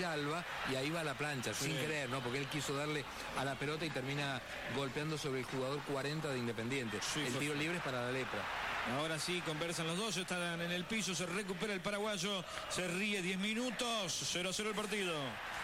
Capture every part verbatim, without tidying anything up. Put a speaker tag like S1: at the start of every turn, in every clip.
S1: Villalba, y ahí va la plancha, sí. sin querer, ¿no? Porque él quiso darle a la pelota y termina golpeando sobre el jugador cuarenta de Independiente. Sí, el tiro libre es para la Lepra.
S2: Ahora sí, conversan los dos, están en el piso, se recupera el paraguayo, se ríe, diez minutos, cero a cero el partido.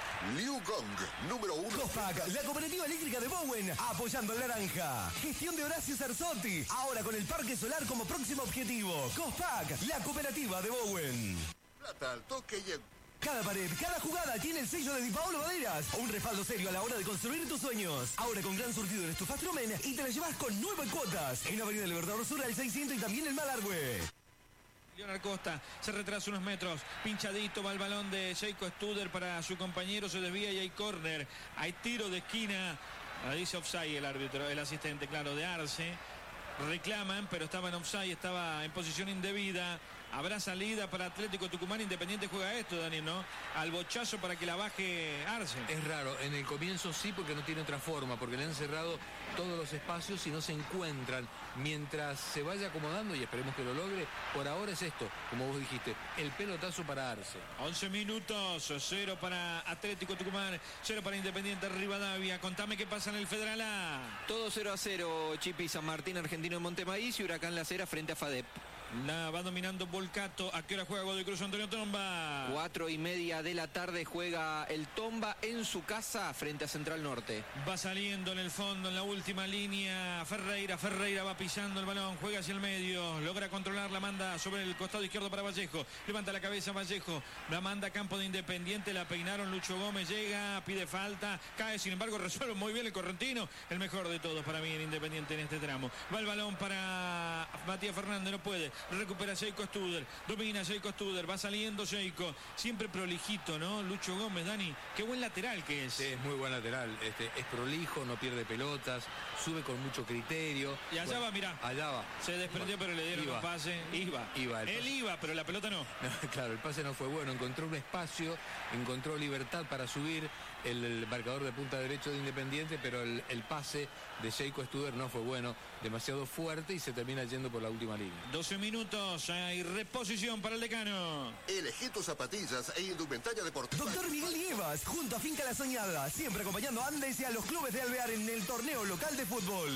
S3: Liu Gong, número uno.
S4: Cospac, la cooperativa eléctrica de Bowen, apoyando al naranja. Gestión de Horacio Sarzotti, ahora con el parque solar como próximo objetivo. Cospac, la cooperativa de Bowen.
S3: Plata al toque y en...
S4: Cada pared, cada jugada tiene el sello de Di Paolo Maderas. Un respaldo serio a la hora de construir tus sueños. Ahora con gran surtido en estufas Trumen y te la llevas con nueve cuotas. En Avenida Libertador Sur al seiscientos y también en Malargüe.
S2: Leonard Costa se retrasa unos metros, pinchadito va el balón de Sheiko Studer para su compañero, se desvía y hay córner, hay tiro de esquina, dice offside el árbitro, el asistente, claro, de Arce. Reclaman, pero estaba en offside, estaba en posición indebida. Habrá salida para Atlético Tucumán. Independiente juega esto, Daniel, ¿no? Al bochazo para que la baje Arce.
S1: Es raro, en el comienzo sí, porque no tiene otra forma, porque le han cerrado todos los espacios y no se encuentran. Mientras se vaya acomodando, y esperemos que lo logre, por ahora es esto, como vos dijiste, el pelotazo para Arce.
S2: once minutos, cero para Atlético Tucumán, cero para Independiente Rivadavia. Contame qué pasa en el Federal A.
S5: Todo cero a cero, Chipi, San Martín, Argentino en Montemaíz y Huracán La Cera frente a FADEP.
S2: La va dominando Volcato. ¿A qué hora juega Godoy Cruz? Antonio Tomba.
S5: Cuatro y media de la tarde juega el Tomba en su casa frente a Central Norte.
S2: Va saliendo en el fondo, en la última línea. Ferreira, Ferreira va pisando el balón, juega hacia el medio, logra controlar, la manda sobre el costado izquierdo para Vallejo. Levanta la cabeza Vallejo, la manda a campo de Independiente, la peinaron, Lucho Gómez llega, pide falta, cae, sin embargo resuelve muy bien el correntino. El mejor de todos para mí en Independiente en este tramo. Va el balón para Matías Fernández, no puede. Recupera Sheiko Studer, domina Sheiko Studer, va saliendo Sheiko, siempre prolijito, ¿no? Lucho Gómez, Dani, qué buen lateral que es.
S1: Sí, es muy buen lateral, este, es prolijo, no pierde pelotas, sube con mucho criterio.
S2: Y allá
S1: bueno,
S2: va, mirá.
S1: Allá va.
S2: Se desprendió, pero le dieron
S1: iba.
S2: un pase. Iba.
S1: Iba
S2: Él
S1: pase.
S2: iba, pero la pelota no.
S1: no. Claro, el pase no fue bueno, encontró un espacio, encontró libertad para subir el, el marcador de punta derecho de Independiente, pero el, el pase de Sheiko Studer no fue bueno, demasiado fuerte y se termina yendo por la última línea.
S2: doce minutos, hay reposición para el decano.
S3: Elegí tus zapatillas e indumentaria deportiva.
S4: Doctor Miguel Nievas, junto a Finca La Soñada, siempre acompañando a Andes y a los clubes de Alvear en el torneo local de fútbol.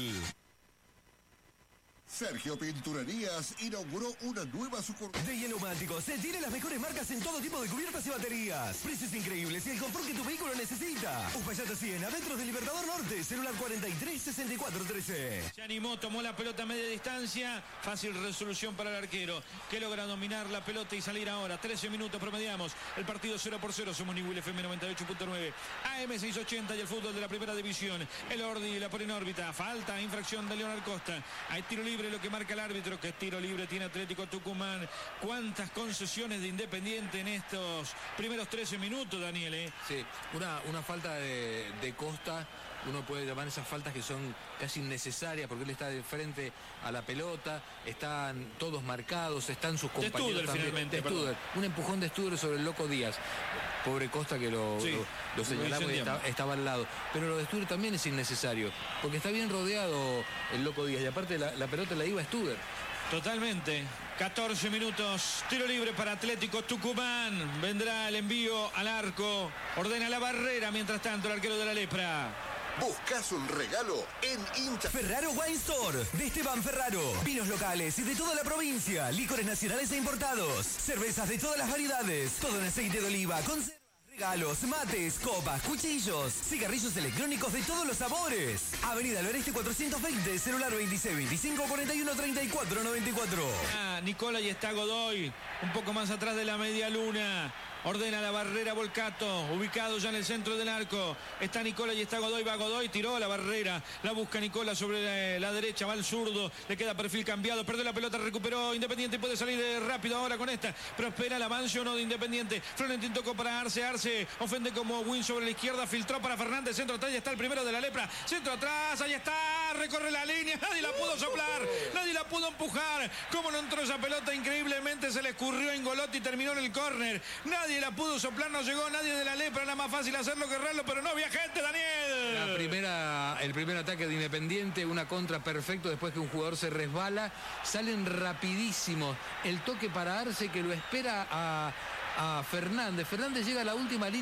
S3: Sergio Pinturerías inauguró una nueva sucursal.
S4: De Neumáticos, se tiene las mejores marcas en todo tipo de cubiertas y baterías. Precios increíbles y el confort que tu vehículo necesita. Uspallata cien, a metros del Libertador Norte, celular cuarenta y tres sesenta y cuatro trece.
S2: Se animó, tomó la pelota a media distancia. Fácil resolución para el arquero, que logra dominar la pelota y salir ahora. trece minutos promediamos. El partido cero por cero. Somos Newell F M noventa y ocho punto nueve. A M seiscientos ochenta y el fútbol de la primera división. El Ordi la pone en órbita. Falta, infracción de Leonard Costa. Hay tiro libre, lo que marca el árbitro, que tiro libre tiene Atlético Tucumán. Cuántas concesiones de Independiente en estos primeros trece minutos, Daniel, ¿eh?
S1: Sí, una, una falta de, de Costa, uno puede llamar esas faltas que son casi innecesarias porque él está de frente a la pelota, están todos marcados, están sus compañeros
S2: de Studer,
S1: también.
S2: finalmente,
S1: de Studer. Un empujón de Studer sobre el Loco Díaz. Pobre Costa que lo,
S2: sí,
S1: lo, lo señalamos y estaba, estaba al lado. Pero lo de Studer también es innecesario, porque está bien rodeado el Loco Díaz y aparte la, la pelota la iba a Studer.
S2: Totalmente. catorce minutos, tiro libre para Atlético Tucumán. Vendrá el envío al arco. Ordena la barrera, mientras tanto el arquero de la Lepra.
S3: Buscas un regalo en hincha.
S4: Ferraro Wine Store, de Esteban Ferraro. Vinos locales y de toda la provincia. Licores nacionales e importados. Cervezas de todas las variedades. Todo en aceite de oliva. Conservas, regalos, mates, copas, cuchillos. Cigarrillos electrónicos de todos los sabores. Avenida Alvareste cuatrocientos veinte, celular veintiséis veinticinco cuarenta y uno treinta y cuatro noventa y cuatro.
S2: Ah, Nicola y está Godoy. Un poco más atrás de la media luna. Ordena la barrera Volcato, ubicado ya en el centro del arco. Está Nicola y está Godoy, va Godoy, tiró la barrera, la busca Nicola sobre la, la derecha, va al zurdo, le queda perfil cambiado, perdió la pelota, recuperó Independiente, puede salir rápido ahora con esta, pero espera el avance o no de Independiente. Florentín tocó para Arce, Arce ofende como Win sobre la izquierda, filtró para Fernández, centro atrás, ya está el primero de la Lepra, centro atrás, ahí está, recorre la línea, nadie la pudo soplar, nadie la pudo empujar. Cómo no entró esa pelota, increíblemente se le escurrió en Golotti y terminó en el córner. Nadie la pudo soplar, no llegó nadie de la Lepra, era más fácil hacerlo que errarlo, pero no había gente, Daniel.
S1: La primera, el primer ataque de Independiente, una contra perfecto después que un jugador se resbala, salen rapidísimos. El toque para Arce que lo espera a, a Fernández. Fernández llega a la última línea.